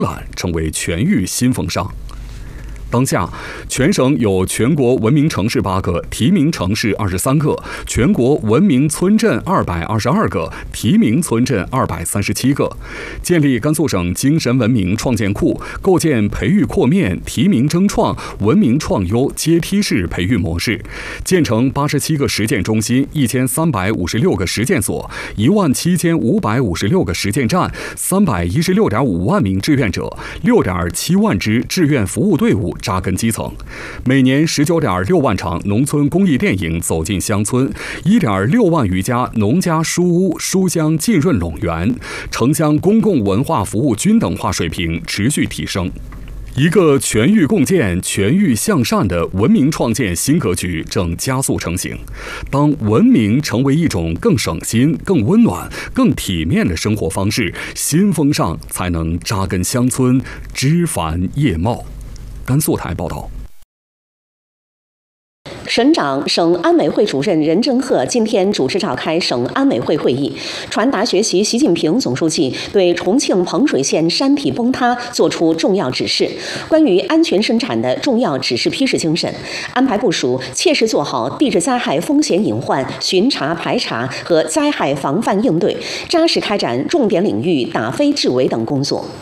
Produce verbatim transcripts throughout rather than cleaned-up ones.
成为全域新风尚。当下，全省有全国文明城市八个，提名城市二十三个，全国文明村镇二百二十二个，提名村镇二百三十七个。建立甘肃省精神文明创建库，构建培育扩面、提名争创、文明创优阶梯式培育模式，建成八十七个实践中心、一千三百五十六个实践所、一万七千五百五十六个实践站、三百一十六点五万名志愿者、六点七万支志愿服务队伍。扎根基层，每年十九点六万场农村公益电影走进乡村，一点六万余家农家书屋书香浸润陇源，城乡公共文化服务均等化水平持续提升。一个全域共建、全域向善的文明创建新格局正加速成型。当文明成为一种更省心、更温暖、更体面的生活方式，新风尚才能扎根乡村，枝繁叶茂。甘肃台报道。 省长、省安委会主任任正鹤今天主持召开省安委会会议，传达学习习近平总书记对重庆彭水县山体崩塌作出重要指示，关于安全生产的重要指示批示精神，安排部署切实做好地质灾害风险隐患巡查排查和灾害防范应对，扎实开展重点领域打非治伪等工作。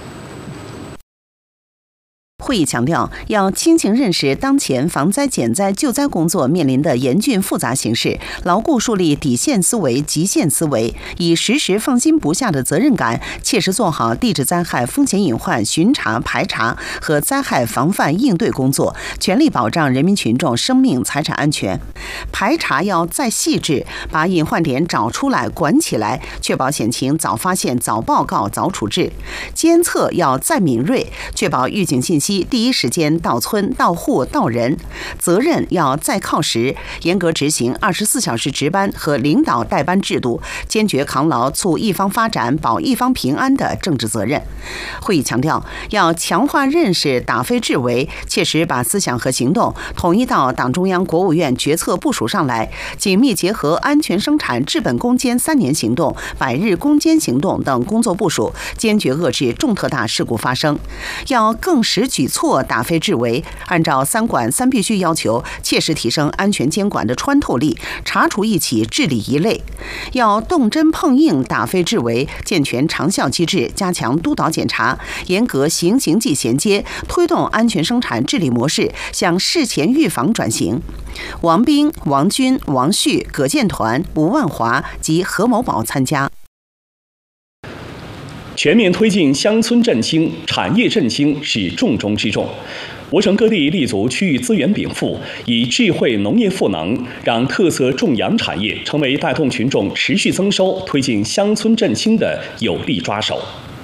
会议强调，要清醒认识当前防灾减灾救灾工作面临的严峻复杂形势，牢固树立底线思维、极限思维，以时时放心不下的责任感，切实做好地质灾害风险隐患巡查排查和灾害防范应对工作，全力保障人民群众生命财产安全。排查要再细致，把隐患点找出来、管起来，确保险情早发现、早报告、早处置。监测要再敏锐，确保预警信息第一时间到村、到户、到人。责任要再靠实，严格执行二十四小时值班和领导带班制度，坚决扛牢促一方发展、保一方平安的政治责任。会议强调，要强化认识，打非治伪，切实把思想和行动统一到党中央、国务院决策部署上来，紧密结合安全生产治本攻坚三年行动、百日攻坚行动等工作部署，坚决遏制重特大事故发生。要更实举措，打非治伪，按照三管三必须要求，切实提升安全监管的穿透力，查处一起治理一类。要动真碰硬，打非治伪，健全长效机制，加强督导检查，严格刑刑纪衔接，推动安全生产治理模式向事前预防转型。王斌、王军、王旭、葛建团、吴万华及何某宝参加。 全面推进乡村振兴、产业振兴是重中之重。我省各地立足区域资源禀赋，以智慧农业赋能，让特色种养产业成为带动群众持续增收、推进乡村振兴的有力抓手。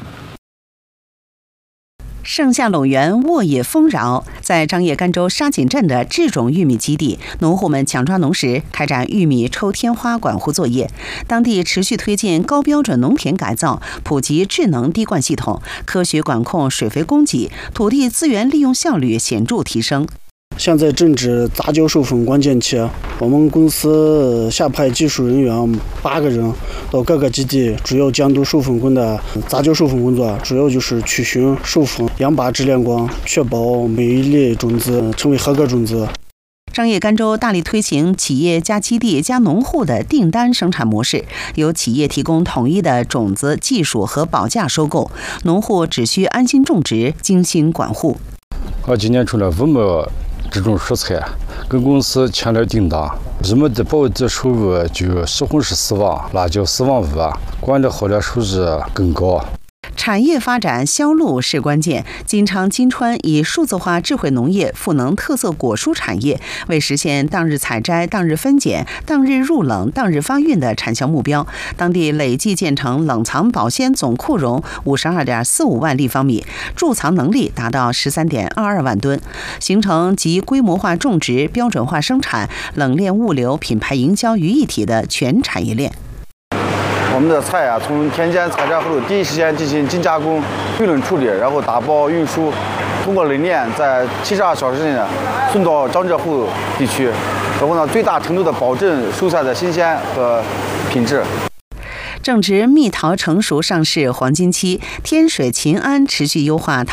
盛夏陇源沃野丰饶，在张掖甘州沙井镇的制种玉米基地，农户们抢抓农时开展玉米抽天花管护作业。当地持续推进高标准农田改造，普及智能滴灌系统，科学管控水肥供给，土地资源利用效率显著提升。 现在正值杂交授粉关键期，我们公司下派技术人员八个人到各个基地，主要监督授粉工的杂交授粉工作，主要就是取寻授粉养把质量光，确保每一粒种子成为合格种子。 张掖甘州大力推行企业加基地加农户的订单生产模式，由企业提供统一的种子、技术和保价收购，农户只需安心种植、精心管护。 我今年出了五亩这种蔬菜，跟公司签了订单，人们的保值收入就西红柿四万，辣椒四万五，管理好了收入更高。 产业发展销路是关键。金昌、金川以数字化智慧农业赋能特色果蔬产业，为实现当日采摘、当日分拣、当日入冷、当日发运的产销目标，当地累计建成冷藏保鲜总库容五十二点四五万立方米，贮藏能力达到十三点二二万吨，形成集规模化种植、标准化生产、冷链物流、品牌营销于一体的全产业链。 我们的菜啊，从田间采摘后，第一时间进行精加工、预冷处理，然后打包运输，通过冷链在七十二小时内送到江浙沪地区，然后呢，最大程度的保证蔬菜的新鲜和品质。 正值蜜桃成熟上市黄金期，天水秦安持续优化桃